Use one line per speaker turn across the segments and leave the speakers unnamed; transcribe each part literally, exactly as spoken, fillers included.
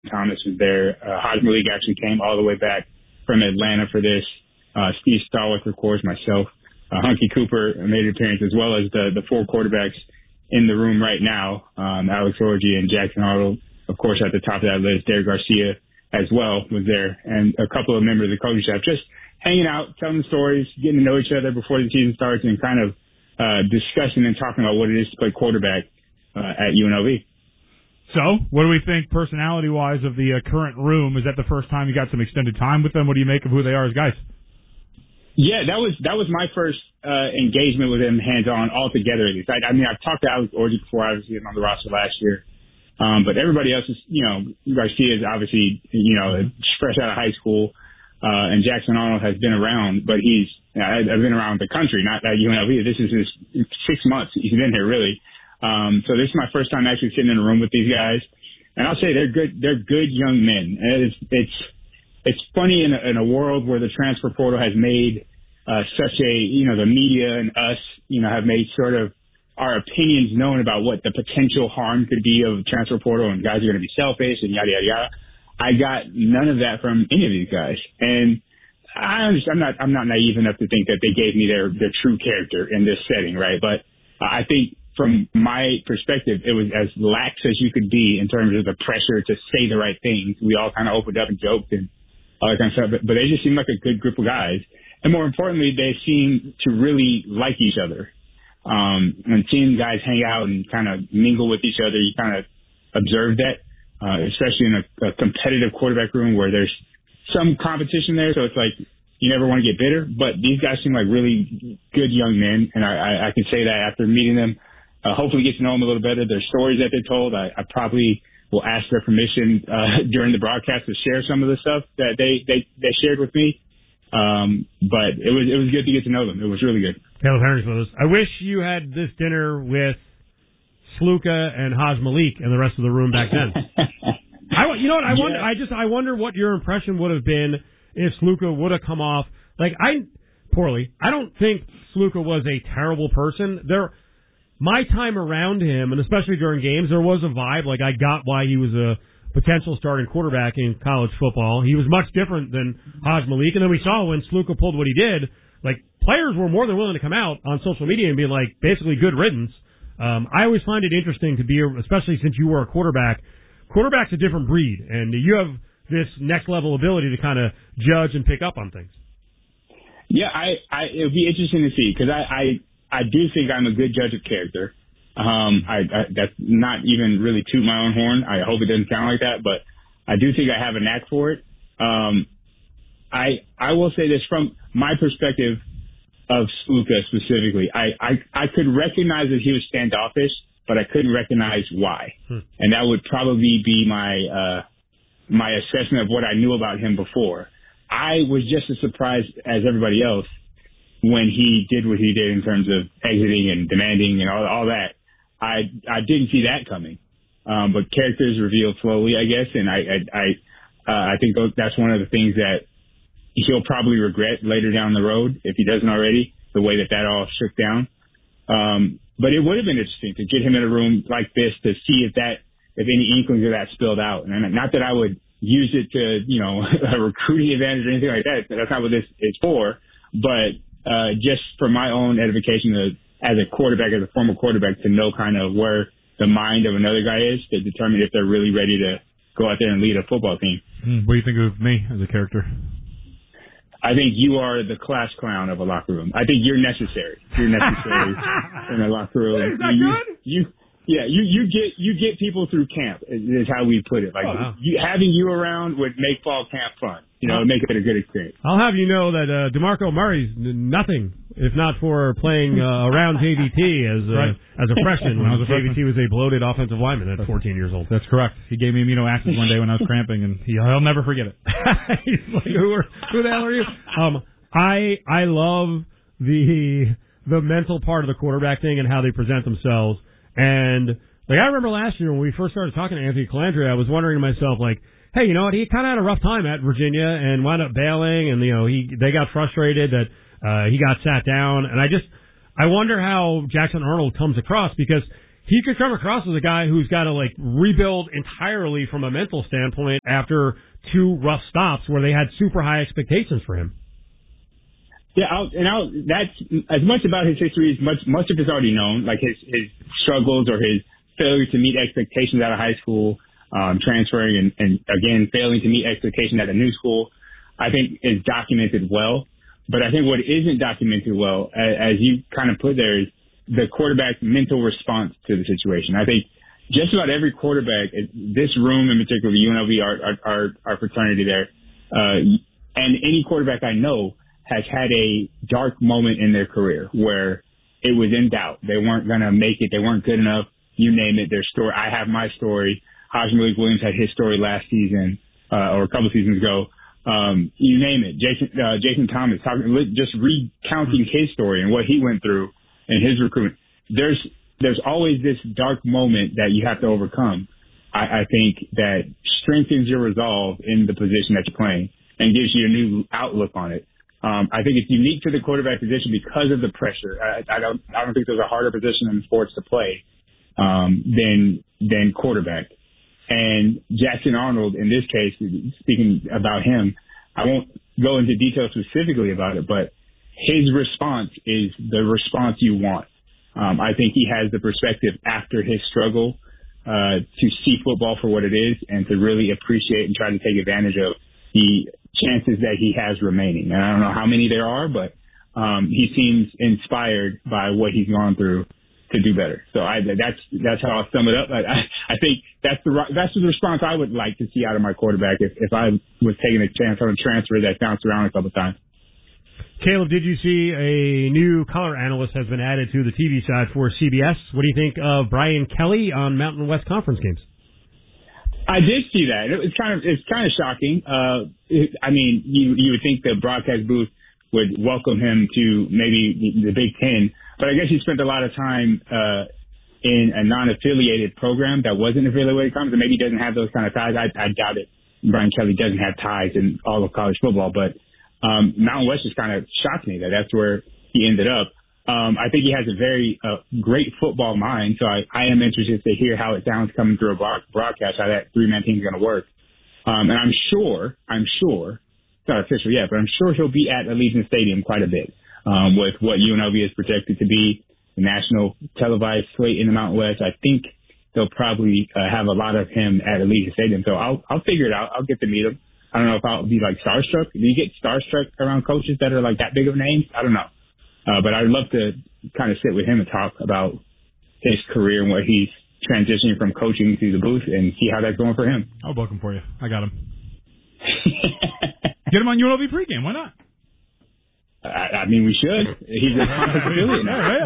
Thomas was there. Uh, Haj Malik actually came all the way back from Atlanta for this. Uh, Steve Stallworth, of course, myself. Uh, Hunky Cooper made an appearance, as well as the, the four quarterbacks in the room right now. Um, Alex Orji and Jackson Arnold, of course, at the top of that list. Derek Garcia as well was there, and a couple of members of the coaching staff just hanging out, telling stories, getting to know each other before the season starts, and kind of uh, discussing and talking about what it is to play quarterback uh, at U N L V.
So, what do we think personality-wise of the uh, current room? Is that the first time you got some extended time with them? What do you make of who they are as guys?
Yeah, that was that was my first uh, engagement with them hands-on altogether. At least. I, I mean, I've talked to Alex Orji before, obviously, on the roster last year. Um, but everybody else is, you know, Garcia is obviously, you know, fresh out of high school. Uh, and Jackson Arnold has been around, but he's, I've been around the country, not at U N L V. This is his six months he's been here, really. Um, so this is my first time actually sitting in a room with these guys. And I'll say they're good, they're good young men. And it's, it's, it's funny in a, in a world where the transfer portal has made, uh, such a, you know, the media and us, you know, have made sort of our opinions known about what the potential harm could be of transfer portal, and guys are going to be selfish and yada, yada, yada. I got none of that from any of these guys. And I understand, I'm not, I'm not naive enough to think that they gave me their, their true character in this setting, right? But I think from my perspective, it was as lax as you could be in terms of the pressure to say the right things. We all kind of opened up and joked and all that kind of stuff, but, but they just seemed like a good group of guys. And more importantly, they seem to really like each other. Um, and seeing guys hang out and kind of mingle with each other, you kind of observe that, uh, especially in a, a competitive quarterback room where there's some competition there. So it's like, you never want to get bitter, but these guys seem like really good young men. And I, I, I can say that after meeting them, uh, hopefully get to know them a little better. Their stories that they told, I, I probably will ask their permission, uh, during the broadcast to share some of the stuff that they, they, they shared with me. Um, but it was, it was good to get to know them. It was really good.
Caleb Henry's with us. I wish you had this dinner with Sluka and Haj Malik and the rest of the room back then. I, you know what? I wonder.
Yeah.
I just I wonder what your impression would have been if Sluka would have come off like I poorly. I don't think Sluka was a terrible person. There, my time around him, and especially during games, there was a vibe. Like I got why he was a potential starting quarterback in college football. He was much different than Haj Malik, and then we saw when Sluka pulled what he did. Like, players were more than willing to come out on social media and be like, basically, good riddance. Um, I always find it interesting to be, especially since you were a quarterback. Quarterback's a different breed, and you have this next level ability to kind of judge and pick up on things.
Yeah, I, I it'll be interesting to see, because I, I, I do think I'm a good judge of character. Um, I, I, that's not even really toot my own horn. I hope it doesn't sound like that, but I do think I have a knack for it. Um, I, I will say this from my perspective of Sluka specifically. I, I, I could recognize that he was standoffish, but I couldn't recognize why. Hmm. And that would probably be my, uh, my assessment of what I knew about him before. I was just as surprised as everybody else when he did what he did in terms of exiting and demanding and all, all that. I, I didn't see that coming. Um, but characters revealed slowly, I guess. And I, I, I, uh, I think that's one of the things that he'll probably regret later down the road if he doesn't already, the way that that all shook down. Um, but it would have been interesting to get him in a room like this to see if that, if any inklings of that spilled out. And not that I would use it to, you know, a recruiting advantage or anything like that. That's not what this is for. But, uh, just for my own edification to, as a quarterback, as a former quarterback, to know kind of where the mind of another guy is to determine if they're really ready to go out there and lead a football team.
Mm, what do you think of me as a character?
I think you are the class clown of a locker room. I think you're necessary. You're necessary in a locker room.
Is that
you,
good?
You, yeah, you, you get you get people through camp is, is how we put it. Like
oh, wow.
you, having you around would make fall camp fun. You know, make it a good experience.
I'll have you know that uh, DeMarco Murray's nothing if not for playing uh, around J V T as a, right. as a freshman when I was a J V T was a bloated offensive lineman at fourteen years old.
That's correct. He gave me amino acids one day when I was cramping, and he, he'll never forget it.
He's like, who, are, who the hell are you? Um, I I love the the mental part of the quarterback thing and how they present themselves. And like I remember last year when we first started talking to Anthony Calandria, I was wondering to myself, like, hey, you know what? He kind of had a rough time at Virginia and wound up bailing, and you know he they got frustrated that uh, he got sat down. And I just I wonder how Jackson Arnold comes across, because he could come across as a guy who's got to like rebuild entirely from a mental standpoint after two rough stops where they had super high expectations for him.
Yeah, I'll, and I'll, that's as much about his history as much much of it's already known, like his his struggles or his failure to meet expectations out of high school, um, transferring and, and again failing to meet expectations at a new school. I think is documented well, but I think what isn't documented well, as, as you kind of put there, is the quarterback's mental response to the situation. I think just about every quarterback, this room in particular, the U N L V, our our, our fraternity there, uh, and any quarterback I know has had a dark moment in their career where it was in doubt. They weren't going to make it. They weren't good enough. You name it, their story. I have my story. Hodge Malik Williams had his story last season uh, or a couple seasons ago. Um, you name it. Jason uh, Jason Thomas, talking, just recounting his story and what he went through and his recruitment. There's there's always this dark moment that you have to overcome. I, I think that strengthens your resolve in the position that you're playing and gives you a new outlook on it. Um, I think it's unique to the quarterback position because of the pressure. I, I don't, I don't think there's a harder position in sports to play, um, than, than quarterback. And Jackson Arnold, in this case, speaking about him, I won't go into detail specifically about it, but his response is the response you want. Um, I think he has the perspective after his struggle, uh, to see football for what it is and to really appreciate and try to take advantage of the chances that he has remaining. And I don't know how many there are, but um, he seems inspired by what he's gone through to do better. So I, that's that's how I'll sum it up. I, I think that's the that's the response I would like to see out of my quarterback if, if I was taking a chance on a transfer that bounced around a couple of times.
Caleb, did you see a new color analyst has been added to the T V side for C B S? What do you think of Brian Kelly on Mountain West Conference games?
I did see that. It's kind of it's kind of shocking. Uh, it, I mean, you you would think the broadcast booth would welcome him to maybe the Big Ten, but I guess he spent a lot of time uh, in a non-affiliated program that wasn't affiliated conference, and maybe he doesn't have those kind of ties. I, I doubt it. Brian Kelly doesn't have ties in all of college football, but um, Mountain West just kind of shocked me that that's where he ended up. Um, I think he has a very uh, great football mind, so I, I am interested to hear how it sounds coming through a broadcast, how that three-man team is going to work. Um, and I'm sure, I'm sure, it's not official yet, but I'm sure he'll be at Allegiant Stadium quite a bit um, with what U N L V is projected to be, the national televised slate in the Mountain West. I think they'll probably uh, have a lot of him at Allegiant Stadium, so I'll, I'll figure it out. I'll get to meet him. I don't know if I'll be like starstruck. Do you get starstruck around coaches that are like that big of names? I don't know. Uh, but I'd love to kind of sit with him and talk about his career and what he's transitioning from coaching to the booth and see how that's going for him.
I'll book him for you. I got him. Get him on U N L V pregame. Why not?
I, I mean, we should. He's a conference affiliate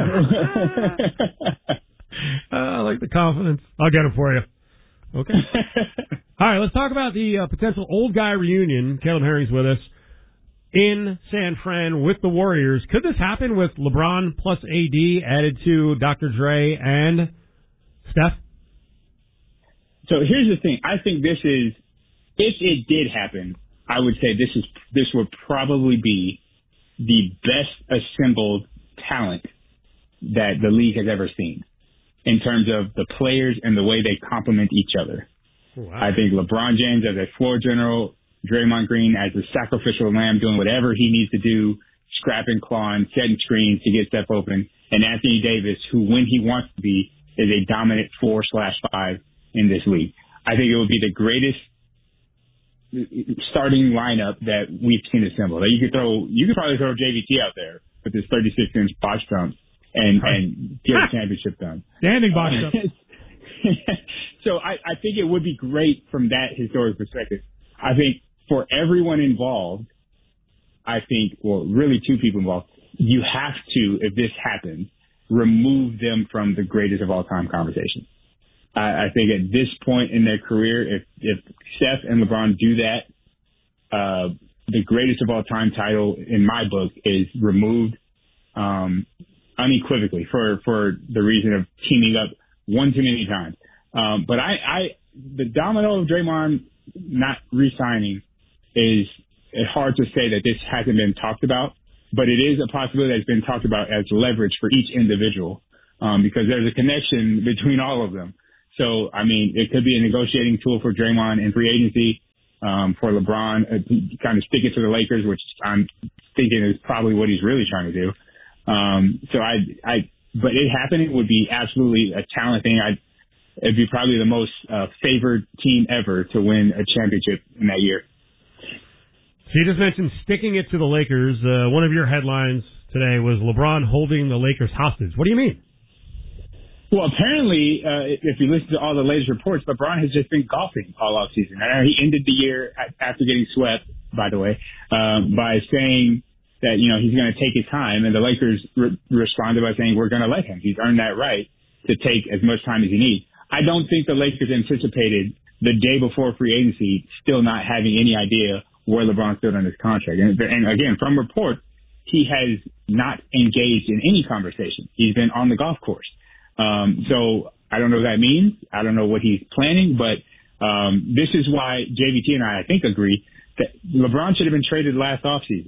now.
uh, I like the confidence. I'll get him for you. Okay. All right, let's talk about the uh, potential old guy reunion. Caleb Herring's with us in San Fran with the Warriors. Could this happen with LeBron plus A D added to Doctor Dre and Steph?
So here's the thing. I think this is, if it did happen, I would say this is this would probably be the best assembled talent that the league has ever seen in terms of the players and the way they complement each other. Wow. I think LeBron James as a floor general, Draymond Green as a sacrificial lamb doing whatever he needs to do, scrapping, clawing, setting screens to get stuff open, and Anthony Davis, who when he wants to be, is a dominant four slash five in this league. I think it would be the greatest starting lineup that we've seen assembled. Like you could throw, you could probably throw J V T out there with his thirty-six inch box jumps and and get a championship done.
Standing box jump.
So I, I think it would be great from that historic perspective. I think for everyone involved, I think, well, really two people involved, you have to, if this happens, remove them from the greatest of all time conversation. I, I think at this point in their career, if, if Steph and LeBron do that, uh, the greatest of all time title in my book is removed, um, unequivocally for, for the reason of teaming up one too many times. Um, but I, I, the domino of Draymond not re-signing is it's hard to say that this hasn't been talked about, but it is a possibility that's been talked about as leverage for each individual. um, because there's a connection between all of them. So, I mean, it could be a negotiating tool for Draymond in free agency, um, for LeBron uh, to kind of stick it to the Lakers, which I'm thinking is probably what he's really trying to do. Um, so I, I, but it happening would be absolutely a talent thing. I'd, it'd be probably the most uh, favored team ever to win a championship in that year.
So you just mentioned sticking it to the Lakers. Uh, one of your headlines today was LeBron holding the Lakers hostage. What do you mean?
Well, apparently, uh, if you listen to all the latest reports, LeBron has just been golfing all off season. I know he ended the year after getting swept, by the way, um, by saying that, you know, he's going to take his time, and the Lakers re- responded by saying, we're going to let him. He's earned that right to take as much time as he needs. I don't think the Lakers anticipated the day before free agency still not having any idea where LeBron stood on his contract. And, and again, from reports, he has not engaged in any conversation. He's been on the golf course. Um, so I don't know what that means. I don't know what he's planning, but um, this is why J V T and I, I think, agree that LeBron should have been traded last offseason.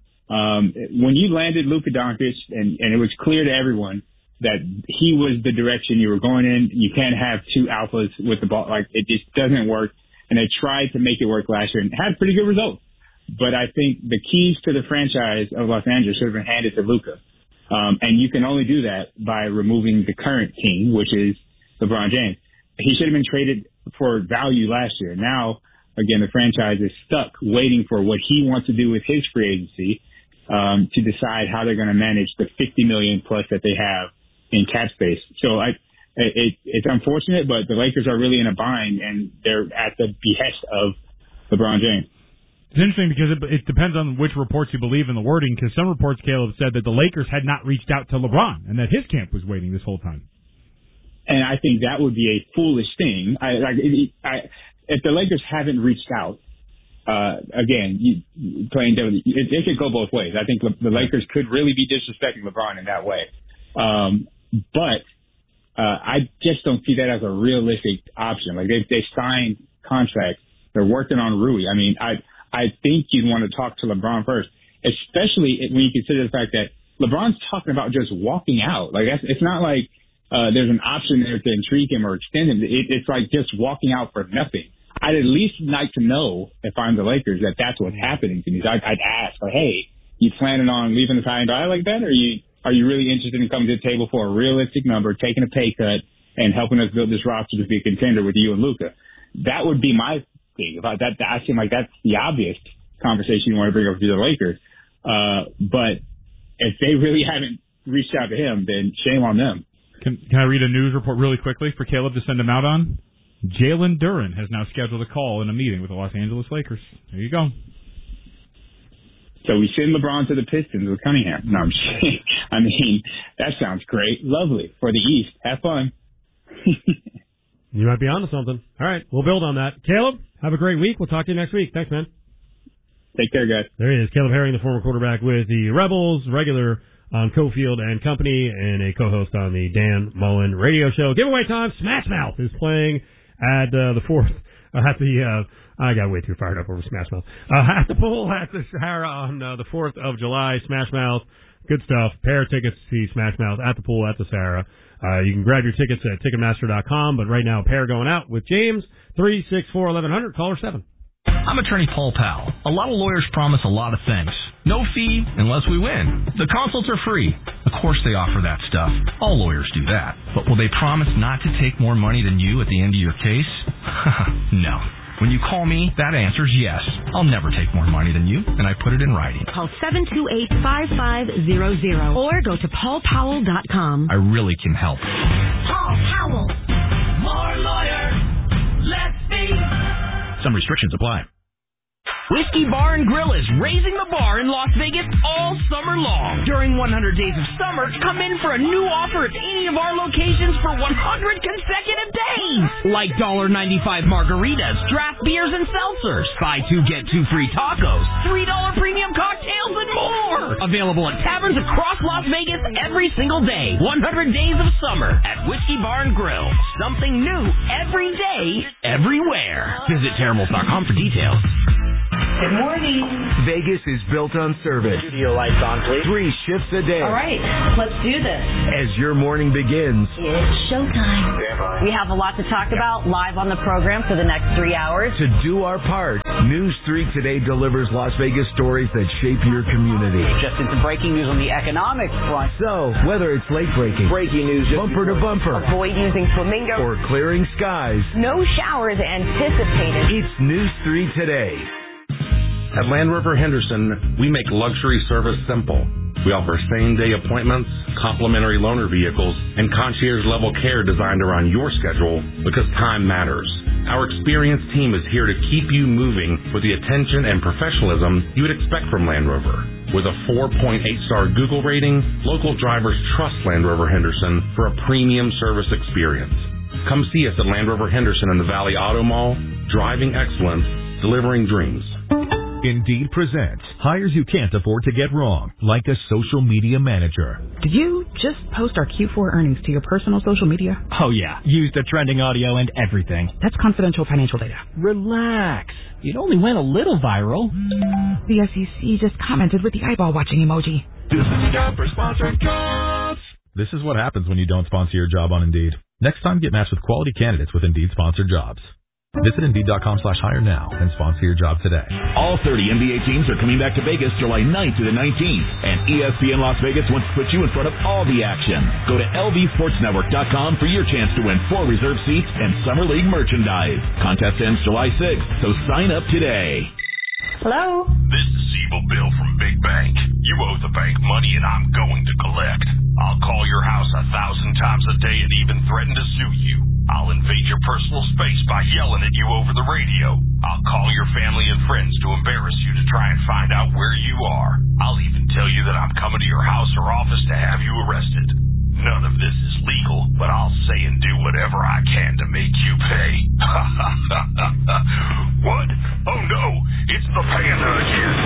Um, when you landed Luka Doncic, and, and it was clear to everyone that he was the direction you were going in, you can't have two alphas with the ball. Like, it just doesn't work. And they tried to make it work last year and had pretty good results. But I think the keys to the franchise of Los Angeles should have been handed to Luka. Um, and you can only do that by removing the current team, which is LeBron James. He should have been traded for value last year. Now, again, the franchise is stuck waiting for what he wants to do with his free agency, um, to decide how they're going to manage the fifty million plus that they have in cap space. So I, it, it's unfortunate, but the Lakers are really in a bind, and they're at the behest of LeBron James.
It's interesting because it, it depends on which reports you believe in the wording, because some reports, Caleb, said that the Lakers had not reached out to LeBron and that his camp was waiting this whole time.
And I think that would be a foolish thing. I, like, it, I, if the Lakers haven't reached out, uh, again, you, playing devil, it, it could go both ways. I think Le, the Lakers could really be disrespecting LeBron in that way. Um, but uh, I just don't see that as a realistic option. Like, they they signed contracts. They're working on Rui. I mean, I I think you'd want to talk to LeBron first, especially when you consider the fact that LeBron's talking about just walking out. Like, that's, it's not like uh, there's an option there to intrigue him or extend him. It, it's like just walking out for nothing. I'd at least like to know, if I'm the Lakers, that that's what's happening to me. So I'd, I'd ask, like, hey, you planning on leaving the high and dry like that, or are you are you really interested in coming to the table for a realistic number, taking a pay cut, and helping us build this roster to be a contender with you and Luka? That would be my thing. If I, that, that I seem like that's the obvious conversation you want to bring up to the Lakers. Uh, but if they really haven't reached out to him, then shame on them.
Can, can I read a news report really quickly for Caleb to send him out on? Jalen Duren has now scheduled a call in a meeting with the Los Angeles Lakers. There you go.
So we send LeBron to the Pistons with Cunningham. No, I'm just kidding. I mean, that sounds great. Lovely. For the East. Have fun.
You might be onto something. All right, we'll build on that. Caleb, have a great week. We'll talk to you next week. Thanks, man.
Take care, guys.
There he is, Caleb Herring, the former quarterback with the Rebels, regular on Cofield and Company, and a co-host on the Dan Mullen Radio Show. Giveaway time, Smash Mouth is playing at uh, the fourth, uh, at the, uh, I got way too fired up over Smash Mouth. Uh, at the pool at the Sahara on uh, the fourth of July, Smash Mouth. Good stuff. Pair of tickets to see Smash Mouth at the pool at the Sahara. Uh, you can grab your tickets at Ticketmaster dot com, but right now, a pair going out with James, three six four, eleven hundred, caller seven.
I'm attorney Paul Powell. A lot of lawyers promise a lot of things. No fee unless we win. The consults are free. Of course they offer that stuff. All lawyers do that. But will they promise not to take more money than you at the end of your case? No. When you call me, that answer's yes. I'll never take more money than you, and I put it in writing.
Call seven two eight, five five zero zero or go to paul powell dot com.
I really can help.
Paul Powell.
More lawyer. Let's see.
Some restrictions apply.
Whiskey Bar and Grill is raising the bar in Las Vegas all summer long. During one hundred days of summer, come in for a new offer at any of our locations for one hundred consecutive days. Like one dollar ninety-five margaritas, draft beers, and seltzers. Buy two, get two free tacos. three dollars premium cocktails and more. Available at taverns across Las Vegas every single day. one hundred days of summer at Whiskey Bar and Grill. Something new every day, everywhere. Visit terribles dot com for details.
Good morning.
Vegas is built on service.
Studio lights on, please.
Three shifts a day.
All right, let's do this.
As your morning begins.
It's showtime. We have a lot to talk about live on the program for the next three hours.
To do our part, News three Today delivers Las Vegas stories that shape your community.
Just into breaking news on the economic front.
So, whether it's late breaking,
breaking news,
bumper to bumper,
avoid using flamingo,
or clearing skies,
no showers anticipated.
It's News three Today.
At Land Rover Henderson, we make luxury service simple. We offer same-day appointments, complimentary loaner vehicles, and concierge-level care designed around your schedule because time matters. Our experienced team is here to keep you moving with the attention and professionalism you would expect from Land Rover. With a four point eight star Google rating, local drivers trust Land Rover Henderson for a premium service experience. Come see us at Land Rover Henderson in the Valley Auto Mall, driving excellence, delivering dreams.
Indeed presents hires you can't afford to get wrong, like a social media manager.
Did you just post our Q four earnings to your personal social media?
Oh, yeah. Use the trending audio and everything.
That's confidential financial data.
Relax. It only went a little viral.
The S E C just commented with the eyeball-watching emoji.
This is what happens when you don't sponsor your job on Indeed. Next time, get matched with quality candidates with Indeed-sponsored jobs. Visit Indeed.com slash hire now and sponsor your job today.
All thirty N B A teams are coming back to Vegas July ninth through the nineteenth, and E S P N Las Vegas wants to put you in front of all the action. Go to L V Sports Network dot com for your chance to win four reserve seats and Summer League merchandise. Contest ends July sixth, so sign up today.
Hello?
This is Siebel Bill from Big Bank. You owe the bank money and I'm going to collect. I'll call your house a thousand times a day and even threaten to sue you. I'll invade your personal space by yelling at you over the radio. I'll call your family and friends to embarrass you to try and find out where you are. I'll even tell you that I'm coming to your house or office to have you arrested. None of this is legal, but I'll say and do whatever I can to make you pay. What? Oh no, it's the panda again.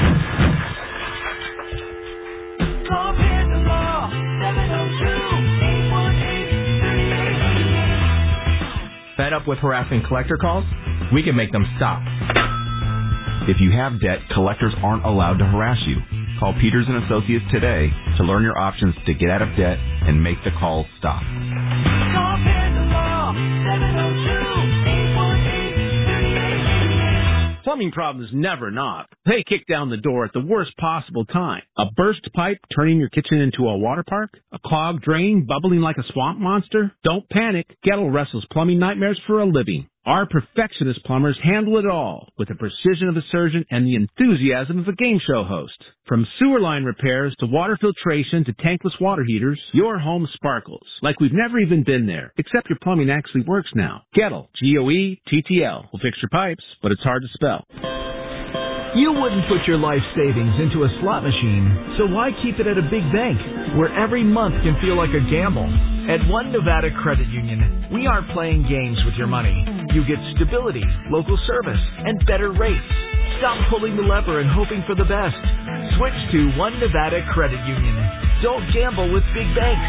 Call Panda Law, seven oh two, eight one eight, three eight eight.
Fed up with harassing collector calls? We can make them stop. If you have debt, collectors aren't allowed to harass you. Call Peters and Associates today to learn your options to get out of debt and make the calls stop.
Call Panda Law, seven oh two, eight one eight, three eight eight.
Plumbing problems never knock. They kick down the door at the worst possible time. A burst pipe turning your kitchen into a water park? A clogged drain bubbling like a swamp monster? Don't panic. Gettle wrestles plumbing nightmares for a living. Our perfectionist plumbers handle it all with the precision of a surgeon and the enthusiasm of a game show host. From sewer line repairs to water filtration to tankless water heaters, your home sparkles like we've never even been there, except your plumbing actually works now. Gettle, G O E T T L, will fix your pipes, but it's hard to spell.
You wouldn't put your life savings into a slot machine, so why keep it at a big bank where every month can feel like a gamble? At One Nevada Credit Union, we aren't playing games with your money. You get stability, local service, and better rates. Stop pulling the lever and hoping for the best. Switch to One Nevada Credit Union. Don't gamble with big banks.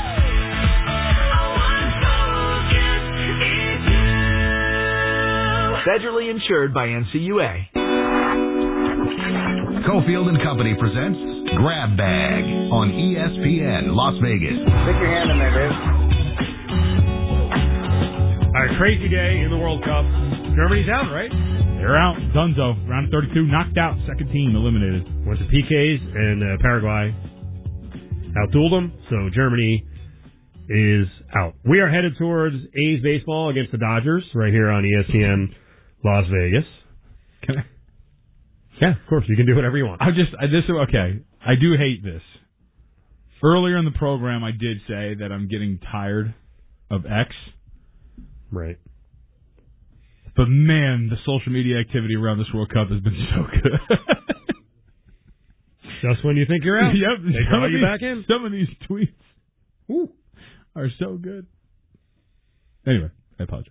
Federally insured by N C U A.
Cofield and Company presents Grab Bag on E S P N Las Vegas.
Stick your hand in there, Dave.
All right, crazy day in the World Cup. Germany's out, right?
They're out. Dunzo. Round thirty-two, knocked out. Second team eliminated.
Went to P Ks, and uh, Paraguay outdueled them, so Germany is out. We are headed towards A's baseball against the Dodgers right here on E S P N Las Vegas.
Can I?
Yeah, of course. You can do whatever you want.
I just, I, this, okay. I do hate this. Earlier in the program, I did say that I'm getting tired of X.
Right.
But man, the social media activity around this World Cup has been so good.
Just when you think you're out,
yep,
they draw you
these,
back in.
Some of these tweets ooh, are so good. Anyway, I apologize.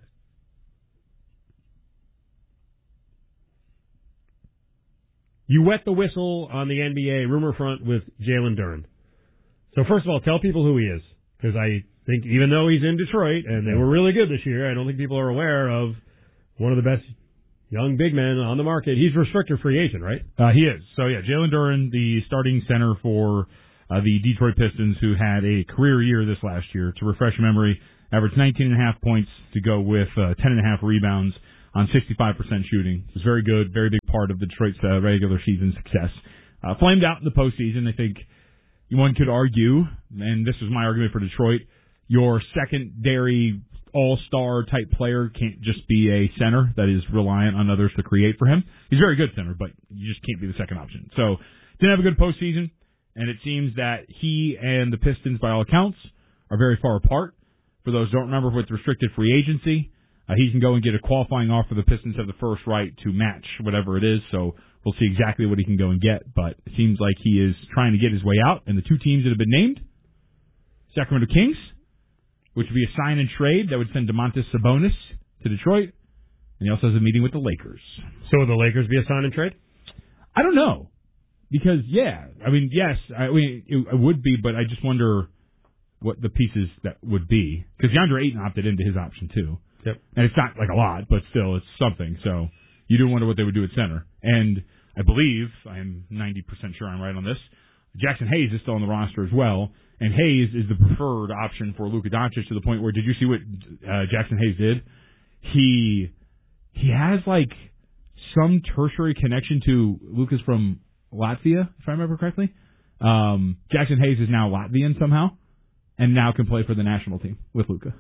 You wet the whistle on the N B A rumor front with Jalen Duren. So first of all, tell people who he is, because I think even though he's in Detroit and they were really good this year, I don't think people are aware of one of the best young big man on the market. He's restricted free agent, right?
Uh, he is. So, yeah, Jalen Duren, the starting center for uh, the Detroit Pistons, who had a career year this last year. To refresh your memory, averaged nineteen and a half points to go with uh, ten and a half rebounds on sixty-five percent shooting. It was very good, very big part of the Detroit's uh, regular season success. Uh, flamed out in the postseason. I think one could argue, and this was my argument for Detroit, your secondary all-star type player can't just be a center that is reliant on others to create for him. He's a very good center, but you just can't be the second option. So, didn't have a good postseason, and it seems that he and the Pistons, by all accounts, are very far apart. For those who don't remember, with restricted free agency, uh, he can go and get a qualifying offer. The Pistons have the first right to match whatever it is, so we'll see exactly what he can go and get. But it seems like he is trying to get his way out, and the two teams that have been named, Sacramento Kings, which would be a sign and trade that would send Domantas Sabonis to Detroit. And he also has a meeting with the Lakers.
So would the Lakers be a sign and trade?
I don't know. Because, yeah, I mean, yes, I mean, it, it would be, but I just wonder what the pieces that would be. Because DeAndre Ayton opted into his option, too.
Yep.
And it's not like a lot, but still, it's something. So you do wonder what they would do at center. And I believe, I'm ninety percent sure I'm right on this, Jackson Hayes is still on the roster as well. And Hayes is the preferred option for Luka Doncic to the point where, did you see what uh, Jackson Hayes did? He he has like some tertiary connection to Luka's from Latvia, if I remember correctly. Um, Jackson Hayes is now Latvian somehow, and now can play for the national team with Luka.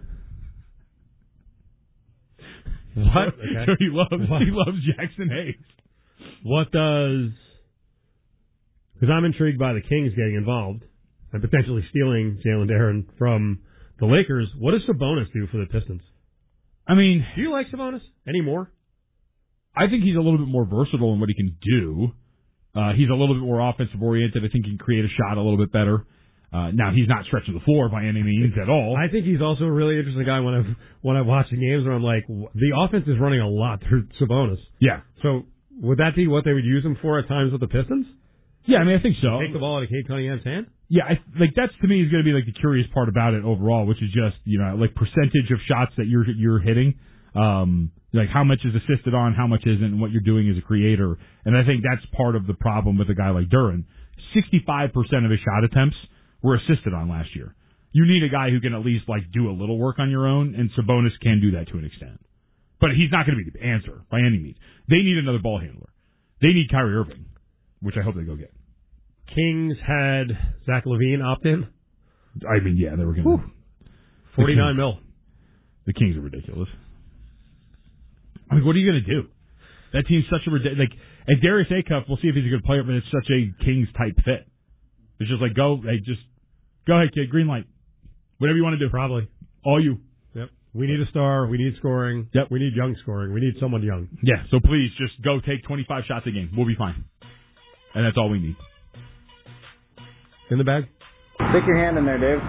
What?
So,
okay.
so he loves
what?
he loves Jackson Hayes.
What does? Because I'm intrigued by the Kings getting involved and potentially stealing Jalen Duren from the Lakers. What does Sabonis do for the Pistons?
I mean,
do you like Sabonis anymore?
I think he's a little bit more versatile in what he can do. Uh, he's a little bit more offensive oriented. I think he can create a shot a little bit better. Uh, now he's not stretching the floor by any means at all.
I think he's also a really interesting guy when I when I watch the games where I'm like, the offense is running a lot through Sabonis.
Yeah.
So would that be what they would use him for at times with the Pistons?
Yeah, I mean, I think so.
Take the ball out of Cade Cunningham's hand?
Yeah, I, like that's to me is going to be like the curious part about it overall, which is just, you know, like percentage of shots that you're you're hitting, um, like how much is assisted on, how much isn't, and what you're doing as a creator. And I think that's part of the problem with a guy like Duren. sixty-five percent of his shot attempts were assisted on last year. You need a guy who can at least like do a little work on your own, and Sabonis can do that to an extent. But he's not going to be the answer by any means. They need another ball handler. They need Kyrie Irving, which I hope they go get.
Kings had Zach LaVine opt in.
I mean, yeah, they were going to.
forty-nine mil.
The Kings are ridiculous. I mean, what are you going to do? That team's such a ridiculous. Like, and Darius Acuff, we'll see if he's a good player, but it's such a Kings type fit. It's just like, go, hey, just go ahead, kid, green light. Whatever you want to do.
Probably.
All you.
Yep. We need a star. We need scoring.
Yep.
We need young scoring. We need someone young.
Yeah, so please just go take twenty-five shots a game. We'll be fine. And that's all we need.
In the bag?
Stick your hand in there, Dave.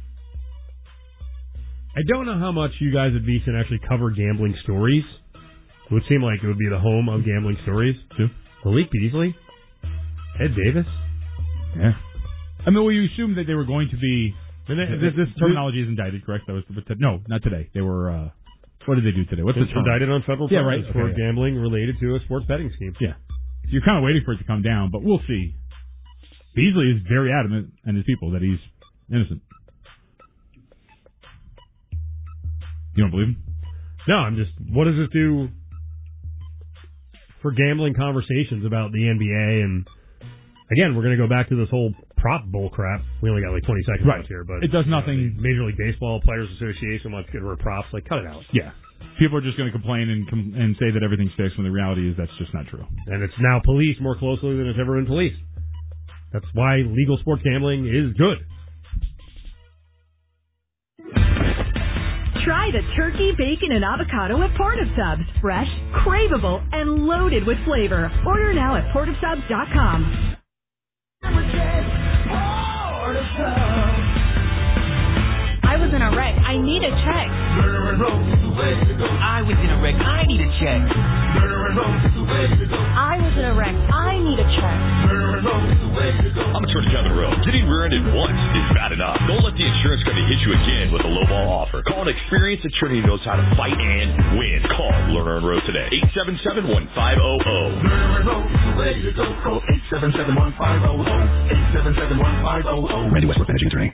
I don't know how much you guys at VSiN actually cover gambling stories. It would seem like it would be the home of gambling stories.
Too.
Malik Beasley? Ed Davis?
Yeah. I mean, well, you assumed that they were going to be...
And they,
this, this terminology is indicted, correct? That was No, not today. They were... Uh, what did they do today? What's the term?
Indicted on federal
yeah, right.
for
okay,
gambling yeah. related to a sports betting scheme.
Yeah. So you're kind of waiting for it to come down, but we'll see. Beasley is very adamant, and his people, that he's innocent. You don't believe him?
No, I'm just... What does this do for gambling conversations about the N B A? And, again, we're going to go back to this whole prop bull crap. We only got like twenty seconds
right.
left here, but...
It does
you
nothing...
know, Major League Baseball Players Association wants to get rid of props. Like, cut it out.
Yeah. People are just going to complain and com- and say that everything's fixed when the reality is that's just not true.
And it's now policed more closely than it's ever been policed. That's why legal sports gambling is good.
Try the turkey, bacon, and avocado at Portive Subs. Fresh, craveable, and loaded with flavor. Order now at portive subs dot com.
I was in a wreck. I need a check.
I was in a wreck. I need a check.
I was in a wreck. I need a check.
I'm Attorney Kevin Rowe. Getting rear-ended once is bad enough. Don't let the insurance company hit you again with a lowball offer. Call an experienced attorney who knows how to fight and win. Call Lerner and Rowe today. eight seven seven, one five zero zero. Lerner and Rowe is the way to go. Call eight seven seven, one five zero zero. eight seven seven, one five zero zero. Randy Westbrook, managing attorney.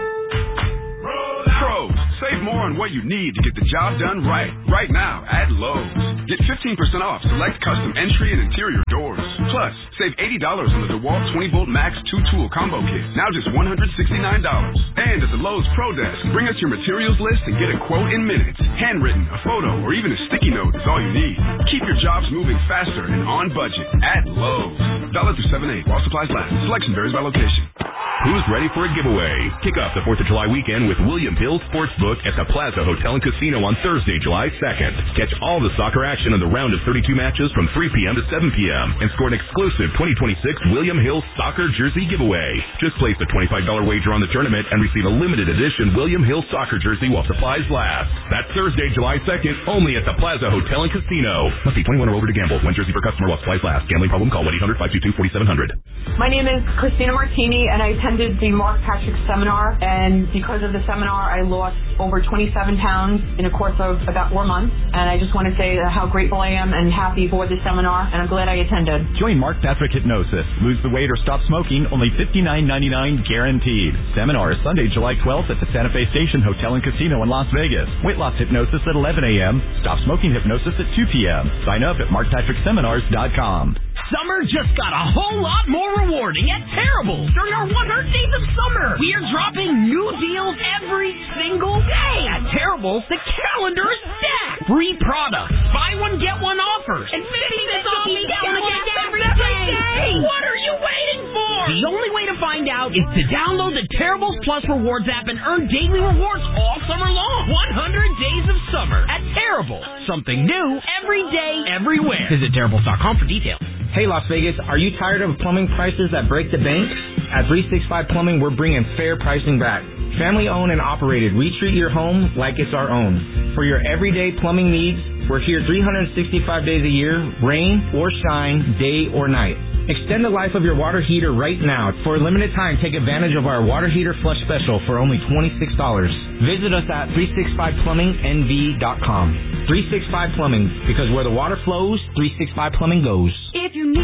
Pros, save more on what you need to get the job done right. Right now at Lowe's. Get fifteen percent off select custom entry and interior doors. Plus, save eighty dollars on the DeWalt twenty volt Max two tool combo kit. Now just one hundred sixty-nine dollars. And at the Lowe's Pro Desk, bring us your materials list and get a quote in minutes. Handwritten, a photo, or even a sticky note is all you need. Keep your jobs moving faster and on budget at Lowe's. Dollar through seven eight while supplies last. Selection varies by location.
Who's ready for a giveaway? Kick off the fourth of July weekend with William Hill Sportsbook at the Plaza Hotel and Casino on Thursday, July second. Catch all the soccer action in the round of thirty-two matches from three p.m. to seven p.m. and score an exclusive twenty twenty-six William Hill Soccer Jersey giveaway. Just place a twenty-five dollars wager on the tournament and receive a limited edition William Hill Soccer Jersey while supplies last. That's Thursday, July second, only at the Plaza Hotel and Casino. Must be twenty-one or over to gamble. One jersey per customer while supplies last. Gambling problem? Call one eight hundred, five two two, four seven zero zero.
My name is Christina Martini, and I attended the Mark Patrick seminar, and because of the seminar, I lost over twenty-seven pounds in a course of about four months, and I just want to say how grateful I am and happy for the seminar, and I'm glad I attended.
Join Mark Patrick Hypnosis. Lose the weight or stop smoking, only fifty-nine ninety-nine guaranteed. Seminar is Sunday, July twelfth at the Santa Fe Station Hotel and Casino in Las Vegas. Weight loss hypnosis at eleven a.m. Stop smoking hypnosis at two p.m. Sign up at mark patrick seminars dot com.
Summer just got a whole lot more rewarding at Terrible during our one hundred days of summer. We are dropping new deals every single day. At Terrible, the calendar is stacked. Free products, buy one, get one offers, and fifty cents off each gallon of gas every day. What are you waiting for? The only way to find out is to download the Terribles Plus Rewards app and earn daily rewards all summer long. one hundred days of summer at Terrible. Something new every day, everywhere. Visit Terribles dot com for details.
Hey Las Vegas, are you tired of plumbing prices that break the bank? At three sixty-five Plumbing, we're bringing fair pricing back. Family owned and operated, we treat your home like it's our own. For your everyday plumbing needs, we're here three hundred sixty-five days a year, rain or shine, day or night. Extend the life of your water heater right now. For a limited time, take advantage of our water heater flush special for only twenty-six dollars. Visit us at three sixty-five plumbing n v dot com. three sixty-five Plumbing, because where the water flows, three sixty-five Plumbing goes.
If you need